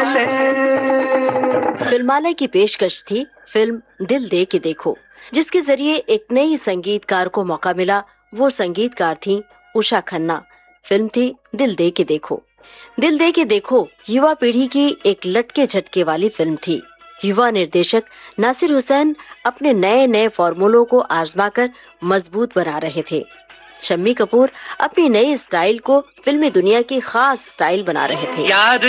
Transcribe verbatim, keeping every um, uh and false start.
ले। फिल्मालय की पेशकश थी फिल्म दिल दे के देखो, जिसके जरिए एक नई संगीतकार को मौका मिला। वो संगीतकार थी उषा खन्ना। फिल्म थी दिल दे के देखो। दिल दे के देखो युवा पीढ़ी की एक लटके झटके वाली फिल्म थी। युवा निर्देशक नासिर हुसैन अपने नए नए फॉर्मूलों को आजमाकर मजबूत बना रहे थे। शम्मी कपूर अपनी नई स्टाइल को फिल्मी दुनिया की खास स्टाइल बना रहे थे। यार